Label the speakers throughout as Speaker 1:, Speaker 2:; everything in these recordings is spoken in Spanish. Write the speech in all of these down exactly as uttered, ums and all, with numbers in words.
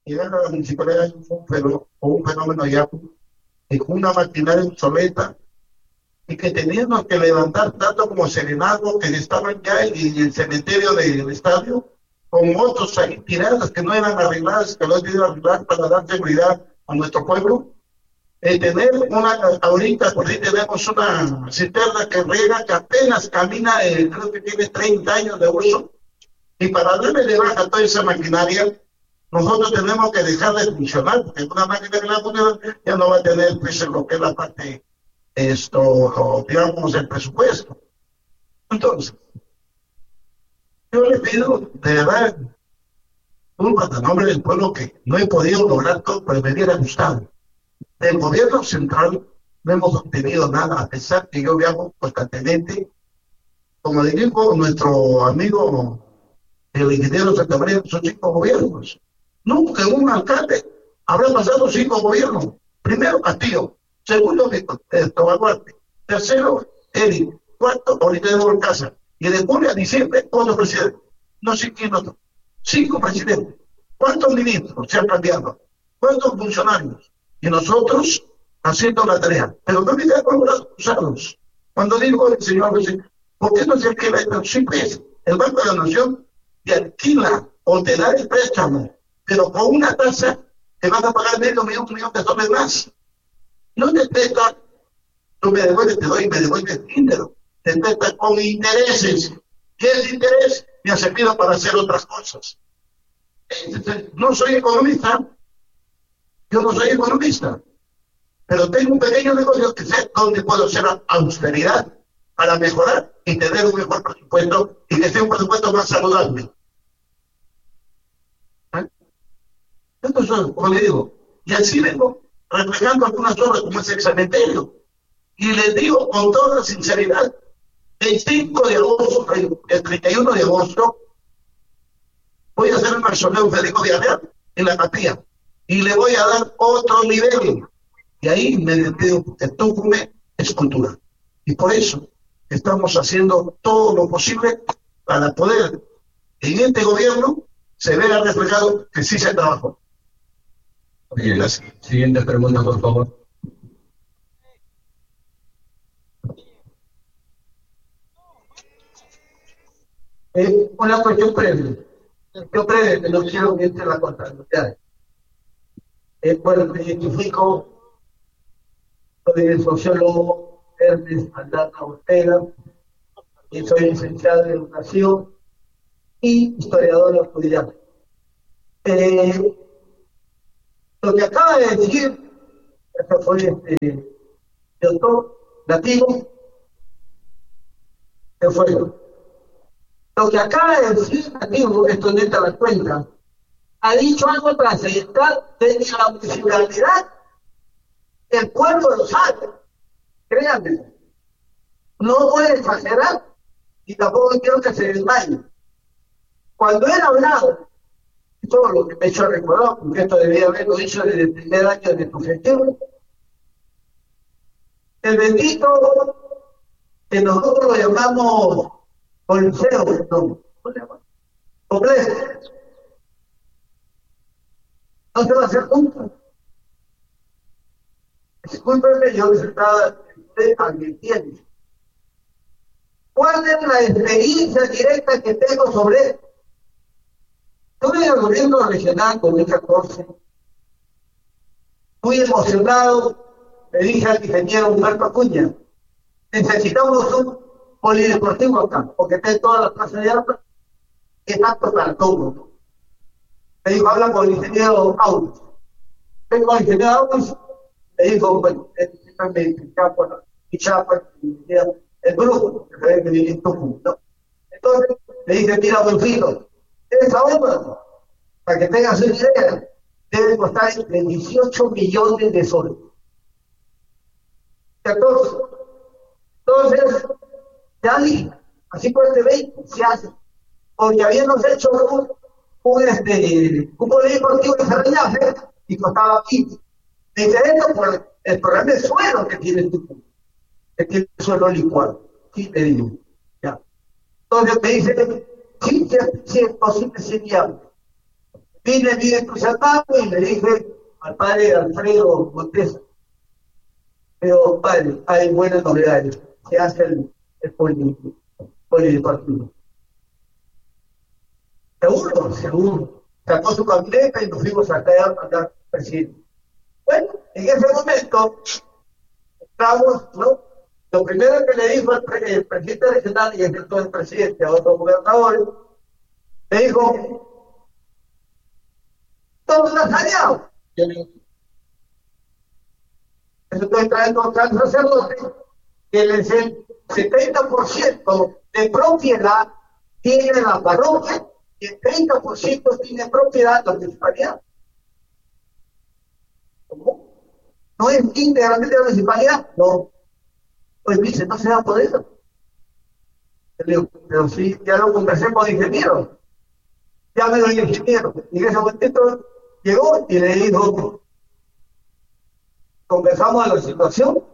Speaker 1: llegar a la municipalidad es un fenómeno, un fenómeno ya es una maquinaria obsoleta y que teníamos que levantar tanto como Serenazgo, que estaban ya en el cementerio del estadio, con otros ahí tiradas que no eran arregladas, que lo han tenido arreglar para dar seguridad a nuestro pueblo. Eh, tener una, ahorita por ahí tenemos una cisterna que riega, que apenas camina, eh, creo que tiene treinta años de uso, y para darle de baja a toda esa maquinaria, nosotros tenemos que dejar de funcionar, porque una máquina que la funciona ya no va a tener pues lo que es la parte, esto, o, digamos, el presupuesto. Entonces, yo le pido, de verdad, disculpas a nombre del pueblo que no he podido lograr todo, pero me hubiera gustado. Del gobierno central no hemos obtenido nada, a pesar que yo viajo constantemente. Como dijo nuestro amigo el ingeniero Santa María, son cinco gobiernos. Nunca un alcalde habrá pasado cinco gobiernos. Primero, Castillo. Segundo, eh, Tobaguarte. Tercero, Eric. Cuarto, ahorita de Casa. Y de julio a diciembre, otro presidente. No sé quién otro. Cinco presidentes. ¿Cuántos ministros se han cambiado? ¿Cuántos funcionarios? Y nosotros haciendo la tarea. Pero no me queda con los brazos cruzados. Cuando digo el señor, ¿por qué no se alquila el simple? El Banco de la Nación te alquila o te da el préstamo, pero con una tasa te van a pagar medio millón, un millón de dólares más. No te presta, tú me devuelves, te doy, me devuelves el dinero. Te presta con intereses. ¿Qué es interés? Me ha servido para hacer otras cosas. No soy economista. Yo no soy economista. Pero tengo un pequeño negocio que sé dónde puedo hacer austeridad para mejorar y tener un mejor presupuesto y que sea un presupuesto más saludable. ¿Eh? Entonces, como le digo, y así vengo reflejando algunas obras como es el cementerio. Y les digo con toda sinceridad, el cinco de agosto, el treinta y uno de agosto, voy a hacer un mausoleo Federico Villarreal en la capilla y le voy a dar otro nivel. Y ahí me despido de Tucume escultura. Y por eso estamos haciendo todo lo posible para poder en este gobierno se vea reflejado que sí se trabajó.
Speaker 2: Bien, la siguiente pregunta, por favor.
Speaker 3: Eh, una cuestión breve. Yo breve, que no quiero que entre la contrariedad. Eh, bueno, me identifico, soy el sociólogo Ernest Aldana Ortega, y soy licenciado en Educación y historiador autodidacta. Eh, lo que acaba de decir, esto fue este doctor nativo, que fue lo que acaba de decir nativo, esto no entra a la cuenta, ha dicho algo trascendental de la municipalidad. El pueblo lo sabe, créanme. No voy a exagerar y tampoco quiero que se desmaye. Cuando él hablaba, todo lo que me he hecho recordar, porque esto debía haberlo dicho desde el primer año de tu gestión, el bendito que nosotros lo llamamos Coliseo, no, ¿cómo se llama? Complejo. No se va a hacer nunca. Discúlpenme, yo les estaba advirtiendo. ¿Cuál es la experiencia directa que tengo sobre esto? Estuve en el gobierno regional con el catorce. Muy emocionado, le dije al ingeniero Humberto Acuña, necesitamos un polideportivo acá, porque está en todas las plazas de armas, que es apto para todo. Me dijo, habla con el ingeniero Auris. Vengo al ingeniero Auris, le digo, bueno, el campo, y chapa, el grupo, que se ve que viene en Tucumán, ¿no? Entonces, le dije, mira, Bonfilo, esa obra, para que tengas una idea, debe costar entre dieciocho millones de soles. catorce. Entonces, ya dije, así cueste veinte, se hace. Porque habíamos hecho un, un, este, un polideportivo de Ferreñaje y costaba quince. Me dice esto por el programa de suelo que tiene Tucumán. Que tiene suelo licuado. Sí, te digo. Ya. Entonces me dice, sí, sí, es posible, sí, viable. vine bien entusiasmado y le dije al padre Alfredo Montes, pero padre, hay buenas novedades, se hace el, el poli, polideportivo. Seguro, seguro. Sacó su camioneta y nos fuimos a caer a presidente. Bueno, en ese momento, estamos, ¿no? Lo primero que le dijo el, pre el presidente regional y el el presidente a otros gobernadores, le dijo, todos lasañados. Eso estoy trayendo acá al sacerdote, que el setenta por ciento de propiedad tiene la parroquia y el treinta por ciento tiene propiedad la municipalidad. ¿Cómo? ¿No es íntegramente la municipalidad? No. Pues dice, no se va a poder. Le digo, pero sí, ya lo conversé con el ingeniero. Ya me lo el ingeniero. Y en ese momento llegó y le dijo, conversamos de la situación.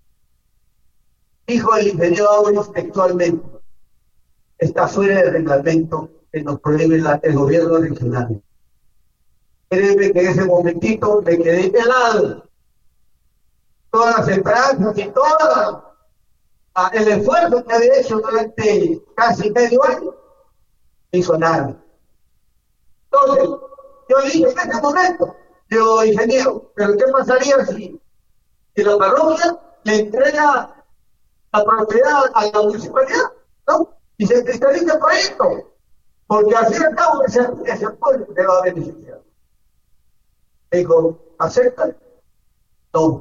Speaker 3: Dijo el ingeniero Ábalos textualmente, está fuera del reglamento que nos prohíbe la, el gobierno regional. Créeme que en ese momentito me quedé helado. Todas las esperanzas y todo el esfuerzo que había hecho durante casi medio año, no hizo nada. Entonces, yo le dije en ese momento, yo, ingeniero, pero ¿qué pasaría si, si la parroquia le entrega la propiedad a la municipalidad, ¿no? Y se cristaliza el proyecto, porque al fin y al cabo ese, ese pueblo le va a beneficiar. Dijo, ¿aceptan? No.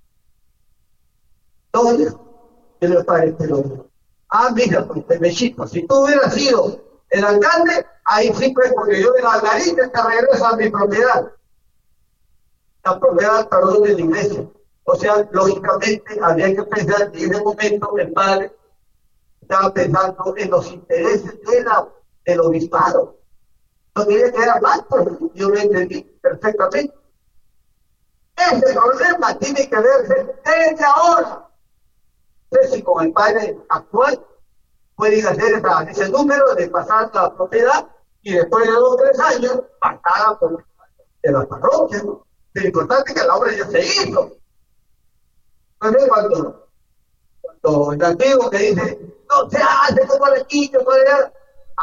Speaker 3: No, dijo. Y le parece, pero, ah, mira, pues, Temechito, si tú hubieras sido el alcalde, ahí sí, pues, porque yo de la nariz te regreso a mi propiedad. La propiedad, perdón, de la iglesia. O sea, lógicamente, había que pensar que en ese momento el padre estaba pensando en los intereses de la, del obispado. No quería quedar mal, pues, yo lo entendí perfectamente. Ese problema tiene que verse desde ahora. No sé si con el padre actual pueden hacer esa, ese número de pasar la propiedad y después de dos o tres años pasar a la de la parroquia. ¿No? Lo importante es que la obra ya se hizo. Entonces, cuando, cuando el antiguo que dice, no se hace como el quinto, puede dar,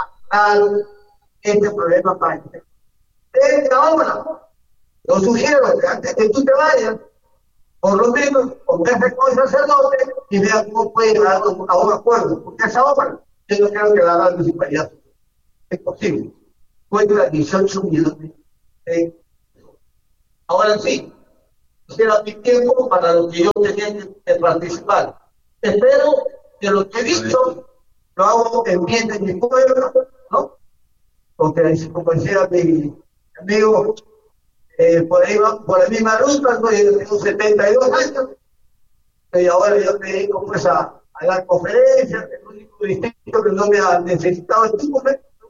Speaker 3: este problema para este. Desde ahora, lo sugiero que antes que tú te vayas, por lo menos converse con el sacerdote y vea cómo puede llegar a un acuerdo, porque esa obra yo no creo que la haga la municipalidad. Es posible. Cuesta dieciocho millones. ¿Eh? Ahora sí, será mi tiempo para lo que yo tenía que participar. Espero que lo que he dicho lo hago en bien de mi pueblo, ¿no? Porque, como decía mi amigo, Eh, por ahí va, por la misma ruta, ¿no? Yo tengo setenta y dos años, y ahora yo me dedico pues a, a dar conferencias, el único distrito que no me ha necesitado el tipo,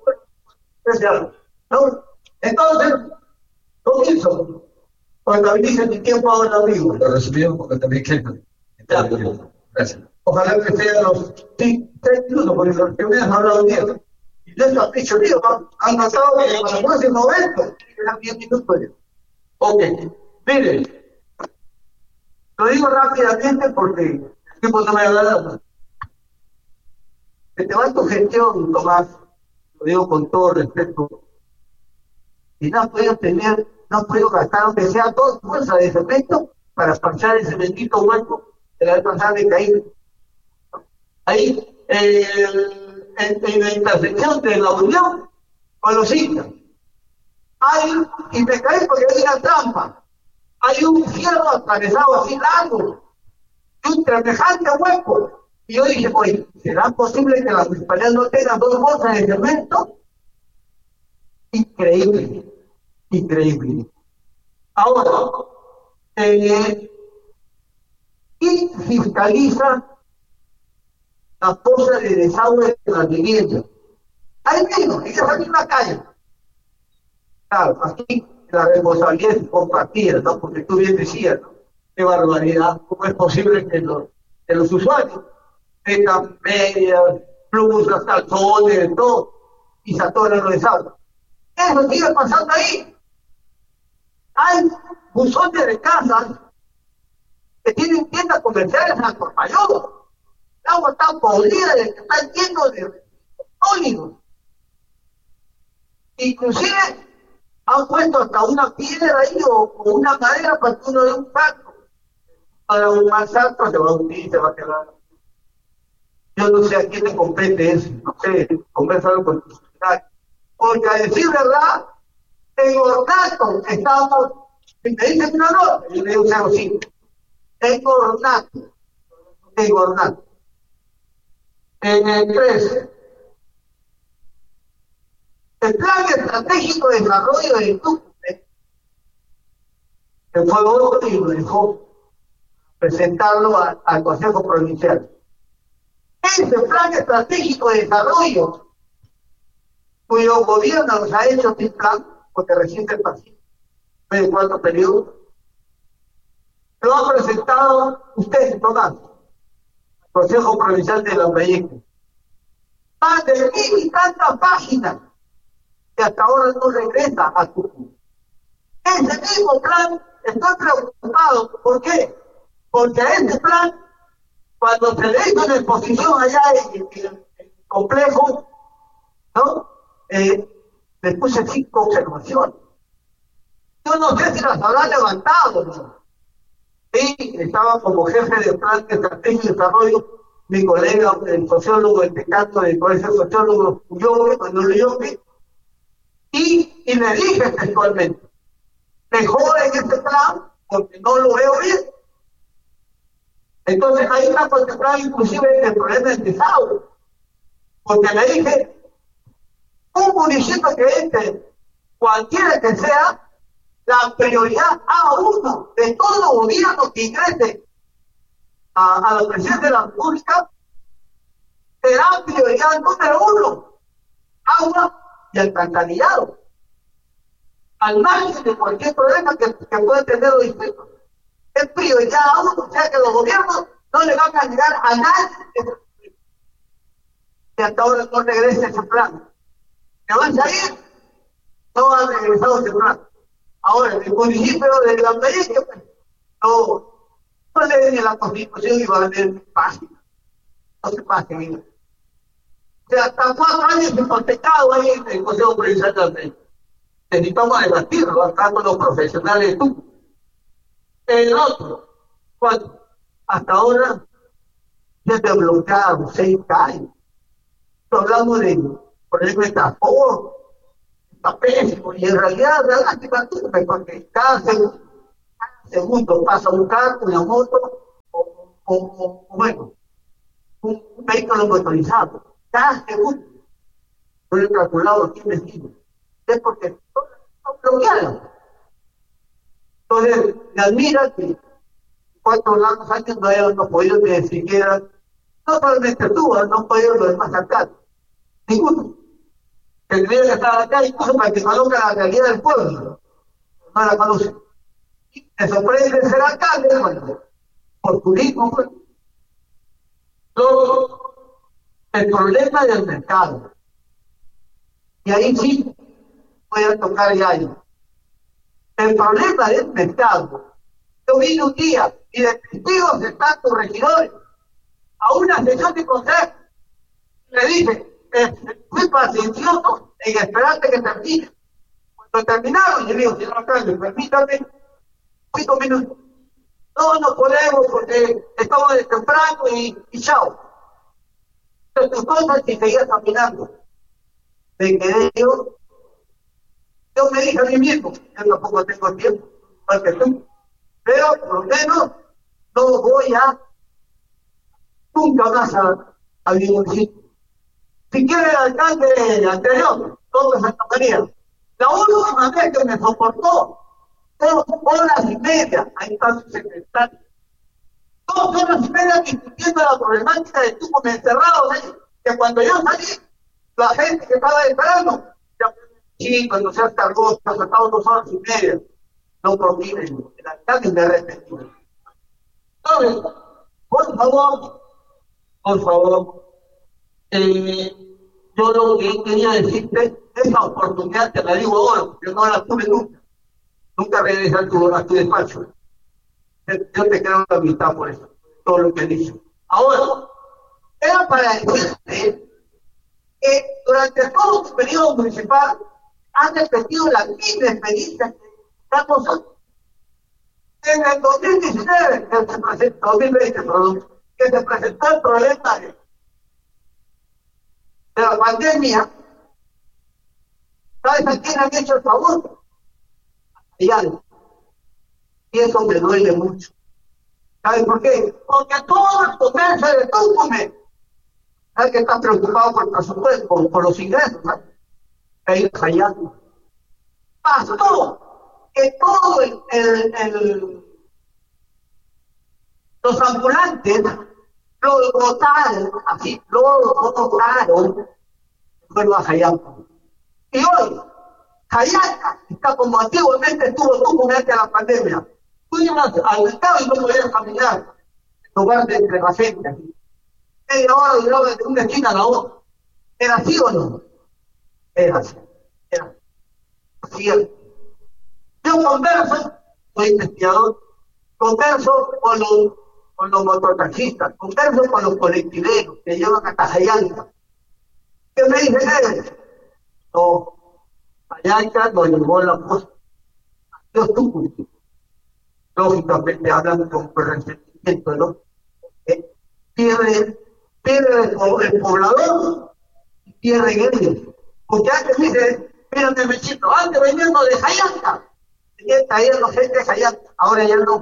Speaker 3: ¿no? Entonces, lo hizo, contabilice mi tiempo ahora, amigo.
Speaker 2: Lo resumimos porque también quiero. Gracias.
Speaker 3: Ojalá que sean los sí, tres minutos, porque los que me han hablado bien. Y de eso ha dicho, tío, han notado que para el próximo evento, eran diez minutos. Ok, miren, lo digo rápidamente porque el tiempo no me ha dado. Que te va tu gestión, Tomás, lo digo con todo respeto, y no has podido tener, no has podido gastar, aunque sea toda fuerza de cemento, para parchar ese bendito hueco de la responsable de caída. Ahí, eh, en, en la intersección de la Unión con los Incas. Hay, y me caí porque hay una trampa, hay un fierro atravesado así largo, y un semejante hueco. Y yo dije, oye, ¿será posible que la municipalidad no tenga dos bolsas de cemento? Increíble, increíble. Ahora, eh, ¿quién fiscaliza la fosa de desagüe de las viviendas? Ahí mismo, en esa misma calle. Claro, aquí la responsabilidad es compartida, ¿no? Porque tú bien decías, ¿no? Qué barbaridad, ¿cómo es posible que los, que los usuarios tengan medias, blusas, calzones, todo, y se atoran los desagües? Eso sigue pasando ahí. Hay buzones de casas que tienen tiendas comerciales en Alcormayor. El agua está podrida, está lleno de sólidos. Inclusive han puesto hasta una piedra ahí o, o una madera para que uno dé un salto. Para un más salto se va a hundir, se va a quedar. Yo no sé a quién le compete eso, no sé, conversarlo con tu secretario. Porque a decir verdad, en Ornato estamos, si me dicen una nota, yo le digo cero cinco. En Ornato, en Ornato. En el trece. El Plan Estratégico de Desarrollo del Tucumán, que fue otro y lo dejó presentarlo a, al Consejo Provincial. Ese Plan Estratégico de Desarrollo, cuyo gobierno nos ha hecho sin plan, porque recién se pasó, fue el cuarto periodo, lo ha presentado usted, Tomás, al Consejo Provincial de Lambayeque. Más de mil y tantas páginas que hasta ahora no regresa a Tucumán. Ese mismo plan, estoy preocupado. ¿Por qué? Porque a este plan, cuando se le hizo una exposición allá en, en, en el complejo, ¿no? Eh, le puse cinco observaciones. Yo no sé si las habrá levantado, ¿no? Sí, estaba como jefe de plan de estrategia y desarrollo mi colega, el sociólogo, el decano del colegio de sociólogos, yo, Manuel Yoque, y, y le dije textualmente, mejor en este plan, porque no lo veo bien. Entonces ahí está contemplado inclusive el problema del desagüe, porque le dije, un municipio que entre, cualquiera que sea, la prioridad A uno de todo gobierno que ingrese a, a la presidencia de la República será prioridad número uno, agua y alcantarillado, al margen de cualquier problema que, que pueda tener los distritos. Es prioridad a uno, o sea que los gobiernos no le van a llegar a nadie que hasta ahora no regrese ese plan. ¿Que van a ir? No han regresado ese plan. Ahora, el municipio de Lambayeque, pues, no, no leen ni la Constitución y van a leer páginas. No se pasen, mira. O sea, hasta cuatro años hipotecado ahí en el Consejo Provincial de Lambayeque. Necesitamos debatirlo acá con los profesionales de tú. El otro, cuatro. Hasta ahora, ya te bloquearon seis años. Hablamos de problema de transporte, está pésimo, y en realidad la lástima es porque cada segundo, cada segundo pasa un carro, una moto, o, o, o, o bueno, un, un vehículo motorizado. Cada segundo. Yo he calculado aquí en destino. Es porque están bloqueados. Entonces, me admira que cuatro largos años no hayamos podido ni siquiera, no solamente tú, no han podido los demás acá. Ninguno. Tendría que estar acá incluso para que conozca la realidad del pueblo. No la conocen. Me sorprende ser alcalde, bueno, por turismo, pues. Luego, el problema del mercado. Y ahí sí voy a tocar ya ahí. El problema del mercado. Yo vine un día y de testigos están tus regidores a una sesión de consejo. Le dije, eh, fui paciencioso en esperarte que termine. Cuando terminaron, yo le digo, señor alcalde, permítame, cinco minutos. No, no podemos porque estamos de temprano y, y chao. Entonces, tus cosas y seguía caminando. Me quedé yo. Yo me dije a mí mismo, yo tampoco tengo tiempo, más que tú, pero por lo menos no voy a nunca más a, a mi municipio. Si quiere el alcalde anterior, todo se tocaría. La última vez que me soportó, dos horas y media, ahí está su secretario, dos horas y media discutiendo la problemática de tubos encerrados ahí, que cuando yo salí, la gente que estaba esperando, ya sí, cuando se cargó, se ha sacado dos horas y media. No prohíben, el alcalde me arrepentí. Entonces, por favor, por favor, eh, Yo lo que quería decirte, esa oportunidad te la digo ahora, porque no la tuve nunca. Nunca regresé a tu, a tu despacho. Yo te creo la amistad por eso, todo lo que dicho. Ahora, era para decirte que durante todo tu periodo municipal has repetido la misma experiencia que estamos en el dos mil diecinueve, que se presentó, dos mil veinte, perdón, que se presentó el problema de, de la pandemia. ¿Sabes a quién han hecho el favor? Y algo. Y eso me duele mucho. ¿Sabes por qué? Porque todo el comercio de Tucumán, ¿sabes que está preocupado por el presupuesto, por, por los ingresos? ¿No? Ahí fallando. Bastó que todo el, el, el, los ambulantes lo votaron, así, lo votaron, fueron a Jayalpa. Y hoy, Jayalpa está como antiguamente estuvo Tucumán antes de la pandemia. Tú ibas al mercado y no podías caminar en lugar de entre la gente. Media hora duraba de una esquina a la otra. ¿Era así o no? Era así. Era cierto. Yo converso, soy investigador, converso con los, con los mototaxistas, converso con los colectiveros que llevan a Jayalpa. ¿Qué me dicen ellos? No, Jayalpa no llevó la posta. Dios tú, lógicamente hablan con resentimiento, ¿no? Eh, pierde, pierde el, el poblador y pierden ellos. Porque antes dice, mírame Mechito, antes veníamos de Jayalpa, tenía traían los gente de Jayalpa, ahora ya no.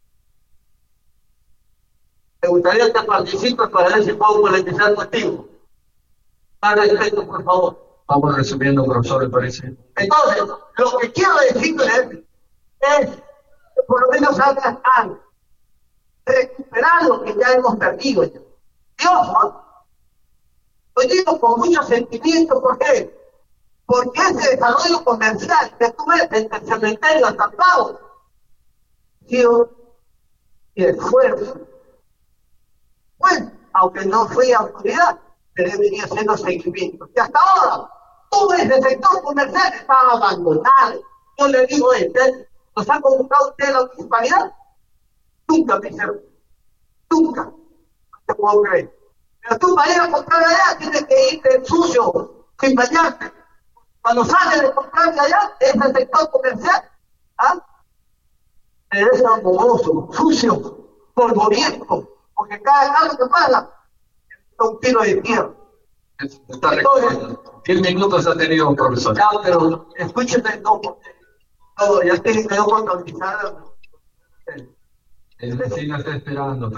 Speaker 3: Me gustaría que participes para ver si puedo politizar contigo. Más respeto, por favor.
Speaker 2: Vamos resumiendo, profesor, ¿le parece?
Speaker 3: Entonces, lo que quiero decirles es que por lo menos hagan algo, recuperar lo que ya hemos perdido. Dios, ¿no? Lo digo con mucho sentimiento, ¿por qué? Porque ese desarrollo comercial que tú ves entre el cementerio hasta el Pavo, tío, y esfuerzo. Bueno, aunque no fui autoridad, pero he venido haciendo seguimiento. Y hasta ahora, todo ese sector comercial estaba abandonado. Yo le digo, este, ¿nos ha convocado usted a la municipalidad? Nunca me hicieron. Nunca. No te puedo creer. Pero tú para ir a comprar allá tienes que irte sucio, sin bañarte. Cuando sales de comprar de allá, ese sector comercial, ¿ah? Eres amoroso, sucio, polvoriento, porque cada carro que pasa es un tiro de tierra.
Speaker 2: Está recuerdo. diez minutos ha tenido, profesor.
Speaker 3: Ya, pero escúcheme, no, no, ya te quedó contabilizada.
Speaker 2: El vecino está esperando.